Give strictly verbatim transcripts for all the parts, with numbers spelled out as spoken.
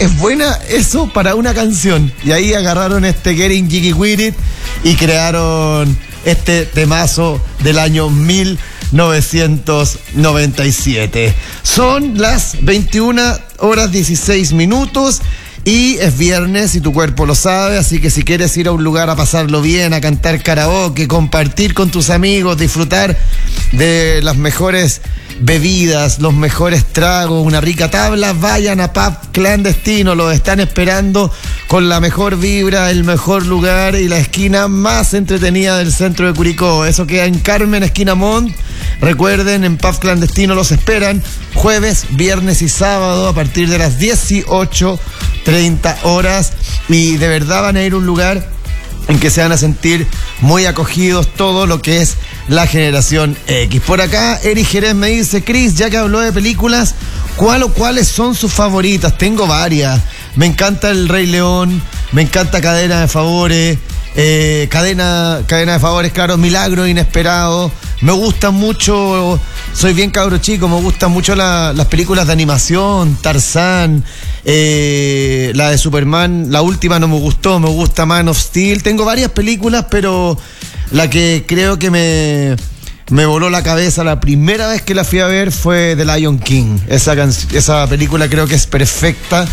es buena eso para una canción. Y ahí agarraron este Getting Jiggy With It y crearon este temazo del año mil novecientos noventa y siete. Son las veintiuna horas dieciséis minutos. Y es viernes y tu cuerpo lo sabe, así que si quieres ir a un lugar a pasarlo bien, a cantar karaoke, compartir con tus amigos, disfrutar de las mejores bebidas, los mejores tragos, una rica tabla, vayan a Pub Clandestino, los están esperando con la mejor vibra, el mejor lugar y la esquina más entretenida del centro de Curicó. Eso queda en Carmen, esquina Mont. Recuerden, en Pub Clandestino los esperan jueves, viernes y sábado a partir de las dieciocho treinta horas, y de verdad van a ir a un lugar en que se van a sentir muy acogidos, todo lo que es la generación X. Por acá, Eri Jerez me dice: Cris, ya que habló de películas, ¿cuál o cuáles son sus favoritas? Tengo varias. Me encanta El Rey León, me encanta Cadena de Favores, eh, Cadena, Cadena de Favores, claro, Milagro Inesperado. Me gusta mucho, soy bien cabro chico, me gustan mucho la, las películas de animación, Tarzán, eh, la de Superman, la última no me gustó, me gusta Man of Steel. Tengo varias películas, pero la que creo que me, me voló la cabeza la primera vez que la fui a ver fue The Lion King. Esa, esa película creo que es perfecta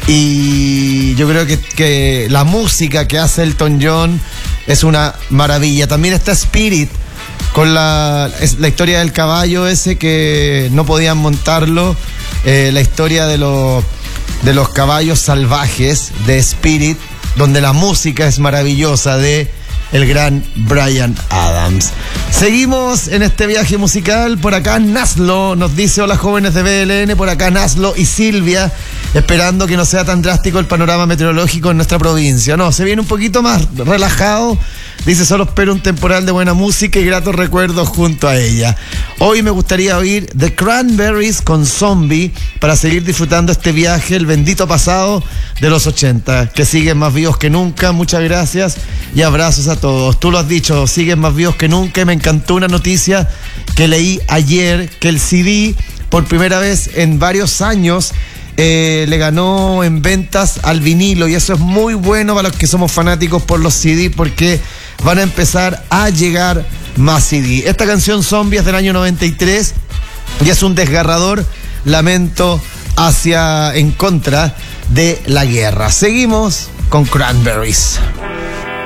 y yo creo que, que la música que hace Elton John es una maravilla. También está Spirit, con la, la historia del caballo ese que no podían montarlo, eh, la historia de, lo, de los caballos salvajes de Spirit, donde la música es maravillosa, de el gran Bryan Adams. Seguimos en este viaje musical. Por acá Naslo nos dice: hola jóvenes de B L N, por acá Naslo y Silvia, esperando que no sea tan drástico el panorama meteorológico en nuestra provincia. No, se viene un poquito más relajado. Dice: solo espero un temporal de buena música y gratos recuerdos junto a ella. Hoy me gustaría oír The Cranberries con Zombie para seguir disfrutando este viaje, el bendito pasado de los ochenta, que siguen más vivos que nunca. Muchas gracias y abrazos a todos. Tú lo has dicho, siguen más vivos que nunca. Y me encantó una noticia que leí ayer, que el C D, por primera vez en varios años, Eh, le ganó en ventas al vinilo, y eso es muy bueno para los que somos fanáticos por los C D, porque van a empezar a llegar más C D. Esta canción Zombie es del año noventa y tres y es un desgarrador lamento hacia, en contra de la guerra. Seguimos con Cranberries.